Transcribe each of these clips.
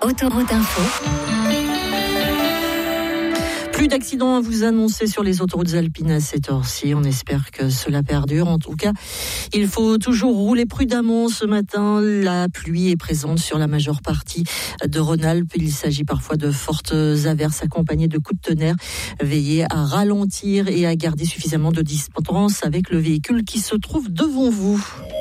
Autoroute Info. Plus d'accidents à vous annoncer sur les autoroutes alpines à cette heure-ci. On espère que cela perdure. En tout cas, il faut toujours rouler prudemment ce matin. La pluie est présente sur la majeure partie de Rhône-Alpes. Il s'agit parfois de fortes averses accompagnées de coups de tonnerre. Veillez à ralentir et à garder suffisamment de distance avec le véhicule qui se trouve devant vous.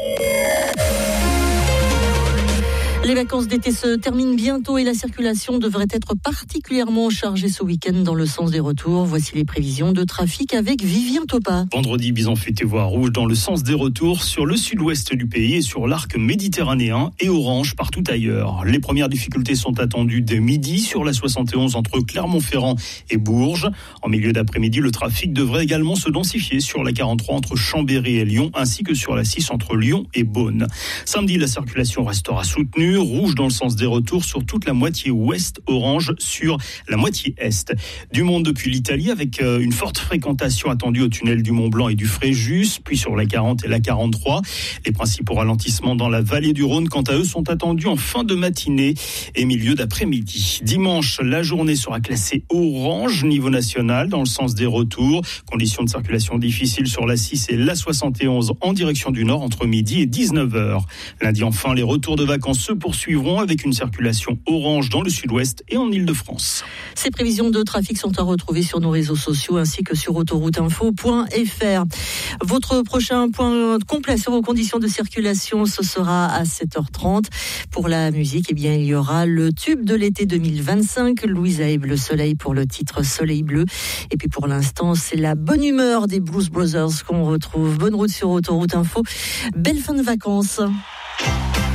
Les vacances d'été se terminent bientôt et la circulation devrait être particulièrement chargée ce week-end dans le sens des retours. Voici les prévisions de trafic avec Vivien Topa. Vendredi, bison futé voie rouge dans le sens des retours sur le sud-ouest du pays et sur l'arc méditerranéen et orange partout ailleurs. Les premières difficultés sont attendues dès midi sur la 71 entre Clermont-Ferrand et Bourges. En milieu d'après-midi, le trafic devrait également se densifier sur la 43 entre Chambéry et Lyon ainsi que sur la 6 entre Lyon et Beaune. Samedi, la circulation restera soutenue. Rouge dans le sens des retours sur toute la moitié ouest, orange sur la moitié est. Du monde depuis l'Italie avec une forte fréquentation attendue au tunnel du Mont-Blanc et du Fréjus, puis sur la 40 et la 43. Les principaux ralentissements dans la vallée du Rhône, quant à eux, sont attendus en fin de matinée et milieu d'après-midi. Dimanche, la journée sera classée orange niveau national dans le sens des retours. Conditions de circulation difficiles sur la 6 et la 71 en direction du nord entre midi et 19h. Lundi, enfin, les retours de vacances se poursuivront avec une circulation orange dans le sud-ouest et en Île-de-France. Ces prévisions de trafic sont à retrouver sur nos réseaux sociaux ainsi que sur autorouteinfo.fr. Votre prochain point complet sur vos conditions de circulation, ce sera à 7h30. Pour la musique, il y aura le tube de l'été 2025, Louisa et Le Soleil pour le titre Soleil Bleu. Et puis pour l'instant, c'est la bonne humeur des Blues Brothers qu'on retrouve. Bonne route sur Autoroute Info. Belle fin de vacances.